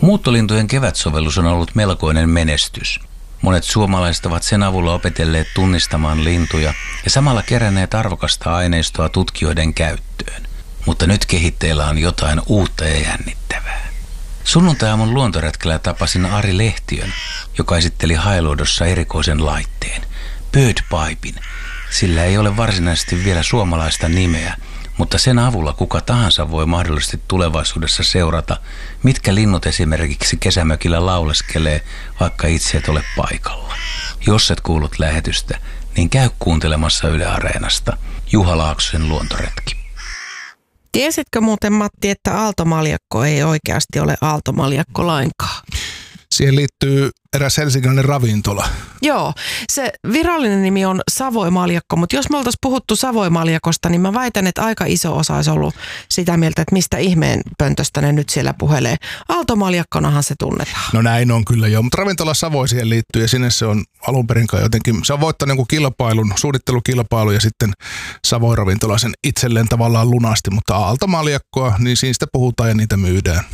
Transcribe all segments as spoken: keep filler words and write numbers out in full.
Muuttolintujen kevätsovellus on ollut melkoinen menestys. Monet suomalaiset ovat sen avulla opetelleet tunnistamaan lintuja ja samalla keränneet arvokasta aineistoa tutkijoiden käyttöön. Mutta nyt kehitteillä on jotain uutta ja jännittävää. Sunnuntai-aamun luontoretkellä tapasin Ari Lehtiön, joka esitteli Hailuodossa erikoisen laitteen, Birdpipin. Sillä ei ole varsinaisesti vielä suomalaista nimeä, mutta sen avulla kuka tahansa voi mahdollisesti tulevaisuudessa seurata, mitkä linnut esimerkiksi kesämökillä lauleskelee, vaikka itse et ole paikalla. Jos et kuullut lähetystä, niin käy kuuntelemassa Yle Areenasta Juha Laaksosen luontoretki. Tiesitkö muuten, Matti, että aaltomaljakko ei oikeasti ole aaltomaljakko lainkaan? Siihen liittyy eräs helsinkiläinen ravintola. Joo, se virallinen nimi on Savoimaljakko, mutta jos me oltaisiin puhuttu Savoimaljakosta, niin mä väitän, että aika iso osa olisi ollut sitä mieltä, että mistä ihmeen pöntöstä ne nyt siellä puhelee. Aaltomaljakkonahan se tunnetaan. No näin on kyllä joo, mutta ravintola Savoi siihen liittyy ja sinne se on alun perin jotenkin, se on voittanut jonkun kilpailun, suunnittelukilpailu ja sitten Savoin ravintola sen itselleen tavallaan lunasti, mutta aaltomaljakkoa, niin siitä puhutaan ja niitä myydään.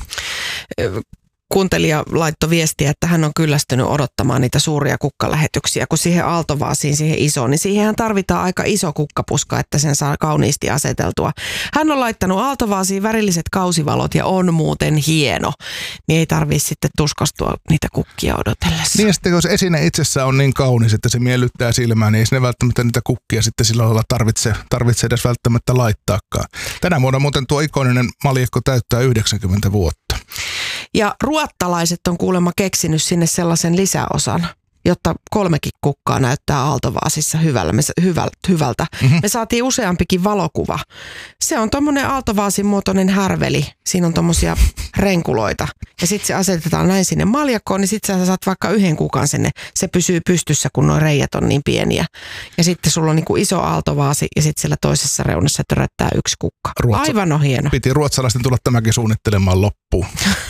Kuuntelija laittoi viestiä, että hän on kyllästynyt odottamaan niitä suuria kukkalähetyksiä, kun siihen aaltovaasiin, siihen isoon, niin siihenhän tarvitaan aika iso kukkapuska, että sen saa kauniisti aseteltua. Hän on laittanut aaltovaasiin värilliset kausivalot ja on muuten hieno, niin ei tarvitse sitten tuskastua niitä kukkia odotellessa. Niin ja sitten jos esine itsessään on niin kaunis, että se miellyttää silmään, niin ei sinne välttämättä niitä kukkia sitten sillä lailla tarvitse, tarvitse edes välttämättä laittaakaan. Tänä vuonna muuten tuo ikoninen maljakko täyttää yhdeksänkymmentä vuotta. Ja ruottalaiset on kuulemma keksinyt sinne sellaisen lisäosan, jotta kolmekin kukkaa näyttää aaltovaasissa hyvällä, me, hyvältä. hyvältä. Mm-hmm. Me saatiin useampikin valokuva. Se on tommonen aaltovaasin muotoinen härveli. Siinä on tommosia renkuloita. Ja sitten se asetetaan näin sinne maljakkoon, niin sitten sä saat vaikka yhden kukan sinne. Se pysyy pystyssä, kun nuo reijät on niin pieniä. Ja sitten sulla on niinku iso aaltovaasi ja sitten siellä toisessa reunassa töröttää yksi kukka. Ruotsa- Aivan on hieno. Piti ruotsalaisten tulla tämäkin suunnittelemaan loppuun.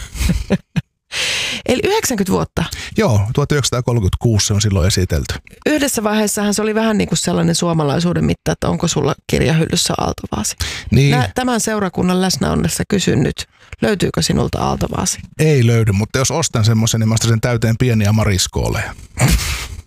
Eli yhdeksänkymmentä vuotta? Joo, tuhatyhdeksänsataakolmekymmentäkuusi se on silloin esitelty. Yhdessä vaiheessahan se oli vähän niin kuin sellainen suomalaisuuden mitta, että onko sulla kirjahyllyssä aaltovaasi. Niin. Nä, tämän seurakunnan läsnä onnessa kysyn nyt, löytyykö sinulta aaltovaasi? Ei löydy, mutta jos ostan semmoisen, niin mä ostan sen täyteen pieniä mariskooleja.